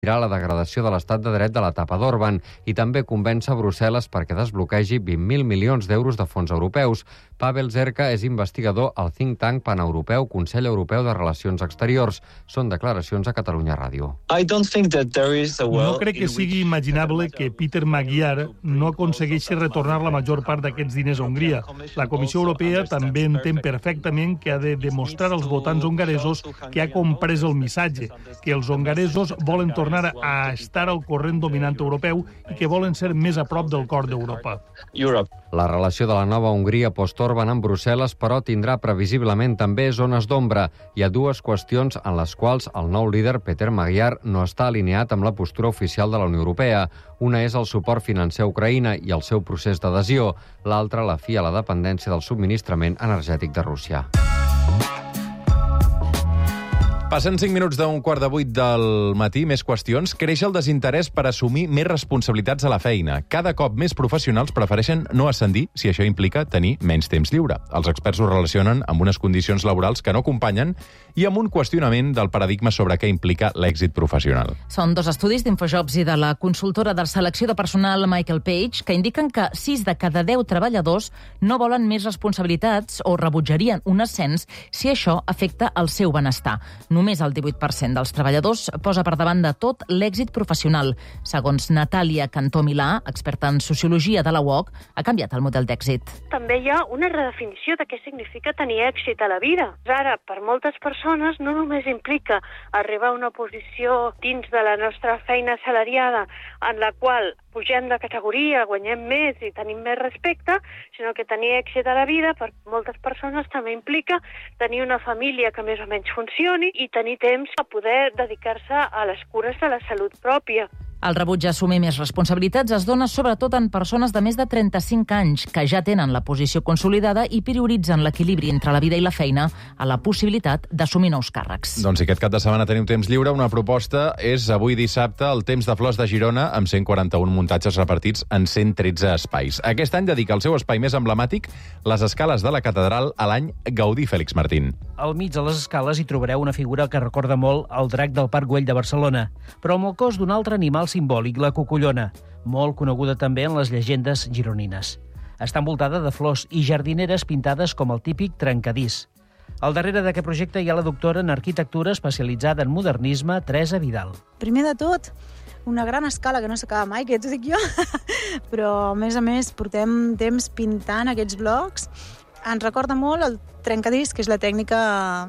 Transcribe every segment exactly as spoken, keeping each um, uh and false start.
la degradació de l'estat de dret de l'etapa d'Orban i també convèncer Brussel·les perquè desbloquegi vint mil milions d'euros de fons europeus. Pavel Zerka és investigador al think tank paneuropeu Consell Europeu de Relacions Exteriors. Són declaracions a Catalunya Ràdio. No crec que sigui imaginable que Peter Magyar no aconsegueixi retornar la major part d'aquests diners a Hongria. La Comissió Europea també entén perfectament que ha de demostrar als votants hongaresos que ha comprès el missatge, que els hongaresos volen tornar a estar al corrent dominant europeu i que volen ser més a prop del cor d'Europa. La relació de la nova Hongria post-Orban amb Brussel·les, però, tindrà previsiblement també zones d'ombra. Hi ha dues qüestions en les quals el nou líder, Peter Magyar, no està alineat amb la postura oficial de la Unió Europea. Una és el suport financer a Ucraïna i el seu procés d'adhesió. L'altra, la fi a la dependència del subministrament energètic de Rússia. Passen cinc minuts d'un quart de vuit del matí, més qüestions. Creix el desinterès per assumir més responsabilitats a la feina. Cada cop més professionals prefereixen no ascendir si això implica tenir menys temps lliure. Els experts ho relacionen amb unes condicions laborals que no acompanyen i amb un qüestionament del paradigma sobre què implica l'èxit professional. Són dos estudis d'Infojobs i de la consultora de selecció de personal Michael Page que indiquen que sis de cada deu treballadors no volen més responsabilitats o rebutjarien un ascens si això afecta el seu benestar. Només el divuit per cent dels treballadors posa per davant de tot l'èxit professional. Segons Natàlia Cantó-Milà, experta en sociologia de la U O C, ha canviat el model d'èxit. També hi ha una redefinició de què significa tenir èxit a la vida. Ara, per moltes persones, no només implica arribar a una posició dins de la nostra feina assalariada en la qual pugem de categoria, guanyem més i tenim més respecte, sinó que tenir èxit a la vida per moltes persones també implica tenir una família que més o menys funcioni i tenir temps a poder dedicar-se a les cures de la salut pròpia. El rebuig a assumir més responsabilitats es dona sobretot en persones de més de trenta-cinc anys que ja tenen la posició consolidada i prioritzen l'equilibri entre la vida i la feina a la possibilitat d'assumir nous càrrecs. Doncs si aquest cap de setmana teniu temps lliure, una proposta és avui dissabte el Temps de Flors de Girona amb cent quaranta-un muntatges repartits en cent tretze espais. Aquest any dedica el seu espai més emblemàtic, les escales de la catedral, a l'any Gaudí. Fèlix Martín. Al mig de les escales hi trobareu una figura que recorda molt el drac del Parc Güell de Barcelona, però amb el cos d'un altre animal simbòlic, la cucullona, molt coneguda també en les llegendes gironines. Està envoltada de flors i jardineres pintades com el típic trencadís. Al darrere d'aquest projecte hi ha la doctora en arquitectura especialitzada en modernisme, Teresa Vidal. Primer de tot, una gran escala que no s'acaba mai, que t'ho dic jo, però a més a més portem temps pintant aquests blocs. Ens recorda molt el trencadís, que és la tècnica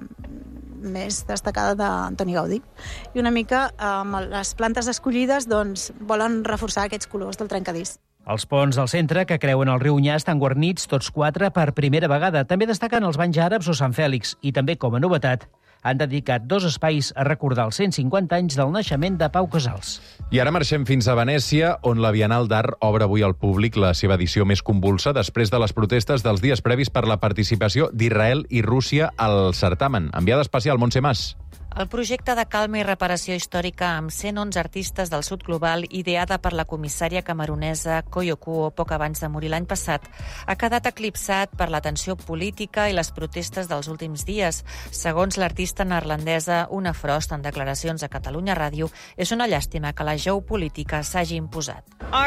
més destacada d'Antoni Gaudí. I una mica amb les plantes escollides doncs, volen reforçar aquests colors del trencadís. Els ponts del centre, que creuen el riu Nyà, estan guarnits tots quatre per primera vegada. També destaquen els banys àrabs o Sant Fèlix. I també, com a novetat, han dedicat dos espais a recordar els cent cinquanta anys del naixement de Pau Casals. I ara marxem fins a Venècia, on la Bienal d'Art obre avui al públic la seva edició més convulsa després de les protestes dels dies previs per la participació d'Israel i Rússia al certamen. Enviada especial, Montse Mas. El projecte de calma i reparació històrica amb cent onze artistes del sud global, ideada per la comissària camerunesa Koyo Kuo poc abans de morir l'any passat, ha quedat eclipsat per la tensió política i les protestes dels últims dies. Segons l'artista neerlandesa Una Frost, en declaracions a Catalunya Ràdio, és una llàstima que la geopolítica s'hagi imposat.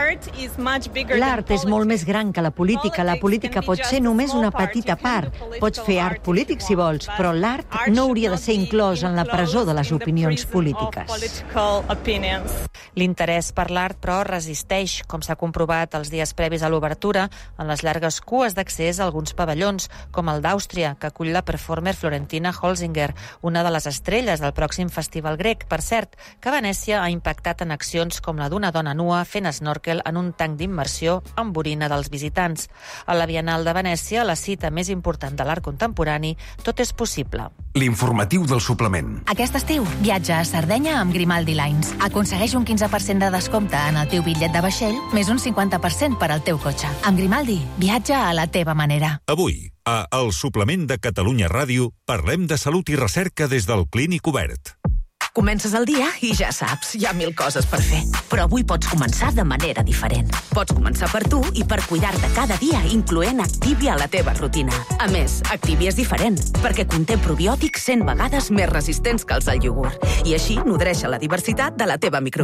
L'art és molt més gran que la política. La política pot ser només una petita part. Pots fer art polític si vols, però l'art no hauria de ser inclòs en la presó de les opinions polítiques. L'interès per l'art, però, resisteix, com s'ha comprovat els dies previs a l'obertura, en les llargues cues d'accés a alguns pavellons, com el d'Àustria, que acull la performer Florentina Holzinger, una de les estrelles del pròxim festival grec. Per cert, que Venècia ha impactat en accions com la d'una dona nua fent snorkel en un tanc d'immersió amb orina dels visitants. A la Bienal de Venècia, la cita més important de l'art contemporani, tot és possible. L'informatiu del suplement. Aquest estiu, viatja a Sardenya amb Grimaldi Lines. Aconsegueix un quinze per cent de descompte en el teu bitllet de vaixell, més un cinquanta per cent per al teu cotxe. Amb Grimaldi, viatja a la teva manera. Avui, a El Suplement de Catalunya Ràdio, parlem de salut i recerca des del Clínic Obert. Comences el dia i ja saps, hi ha mil coses per fer. Però avui pots començar de manera diferent. Pots començar per tu i per cuidar-te cada dia, incloent Activia a la teva rutina. A més, Activia és diferent, perquè conté probiòtics cent vegades més resistents que els del iogurt. I així nodreix la diversitat de la teva microbiota.